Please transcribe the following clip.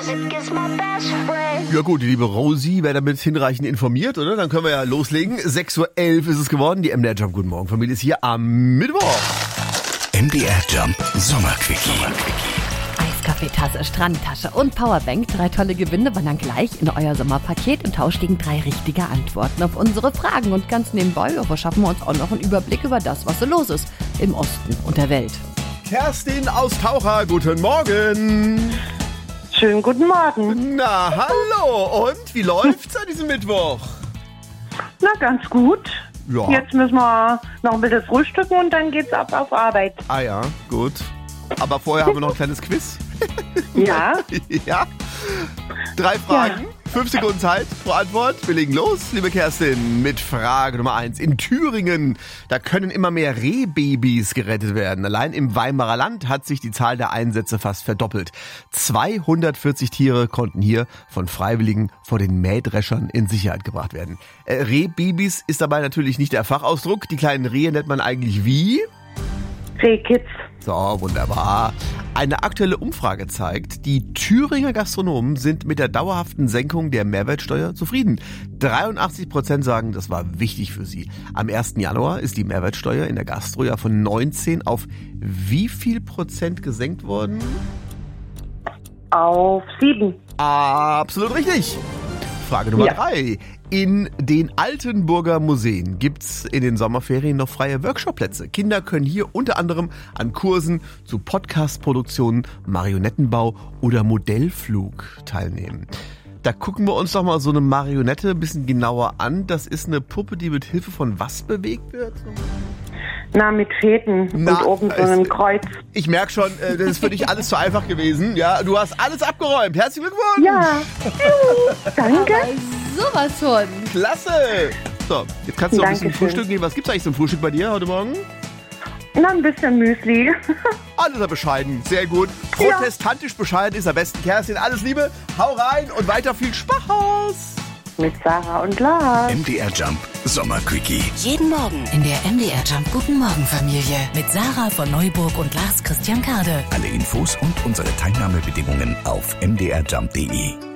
Ja gut, die liebe Rosi wäre damit hinreichend informiert, oder? Dann können wir ja loslegen. 6:11 Uhr ist es geworden. Die MDR Jump Guten Morgen Familie ist hier am Mittwoch. MDR Jump Sommerquickie. Eiskaffeetasse, Strandtasche und Powerbank. 3 tolle Gewinne wandern gleich in euer Sommerpaket. Im Tausch gegen 3 richtige Antworten auf unsere Fragen. Und ganz nebenbei verschaffen wir uns auch noch einen Überblick über das, was so los ist im Osten und der Welt. Kerstin aus Taucher, guten Morgen. Schönen guten Morgen. Na, hallo. Und wie läuft's an diesem Mittwoch? Na, ganz gut. Ja. Jetzt müssen wir noch ein bisschen frühstücken und dann geht's ab auf Arbeit. Ah ja, gut. Aber vorher haben wir noch ein kleines Quiz. Ja. Ja. 3 Fragen, 5 Sekunden Zeit pro Antwort. Wir legen los, liebe Kerstin, mit Frage Nummer 1. In Thüringen, da können immer mehr Rehbabys gerettet werden. Allein im Weimarer Land hat sich die Zahl der Einsätze fast verdoppelt. 240 Tiere konnten hier von Freiwilligen vor den Mähdreschern in Sicherheit gebracht werden. Rehbabys ist dabei natürlich nicht der Fachausdruck. Die kleinen Rehe nennt man eigentlich wie? Rehkids. So, wunderbar. Eine aktuelle Umfrage zeigt, die Thüringer Gastronomen sind mit der dauerhaften Senkung der Mehrwertsteuer zufrieden. 83% sagen, das war wichtig für sie. Am 1. Januar ist die Mehrwertsteuer in der Gastro ja von 19 auf wie viel Prozent gesenkt worden? Auf 7. Absolut richtig. Frage Nummer 3. In den Altenburger Museen gibt's in den Sommerferien noch freie Workshopplätze. Kinder können hier unter anderem an Kursen zu Podcast-Produktionen, Marionettenbau oder Modellflug teilnehmen. Da gucken wir uns doch mal so eine Marionette ein bisschen genauer an. Das ist eine Puppe, die mit Hilfe von was bewegt wird? Na, mit Fäden und oben so einem Kreuz. Ich merke schon, das ist für dich alles zu einfach gewesen. Ja, du hast alles abgeräumt. Herzlichen Glückwunsch. Ja, danke. Sowas von. Klasse. So, jetzt kannst du noch ein bisschen Dankeschön. Frühstück gehen. Was gibt's eigentlich zum Frühstück bei dir heute Morgen? Na, ein bisschen Müsli. Alles er bescheiden. Sehr gut. Protestantisch bescheiden ist am besten. Kerstin, alles Liebe. Hau rein und weiter viel Spaß. Mit Sarah und Lars. MDR Jump Sommerquickie. Jeden Morgen in der MDR Jump Guten Morgen Familie mit Sarah von Neuburg und Lars Christian Kade. Alle Infos und unsere Teilnahmebedingungen auf mdrjump.de.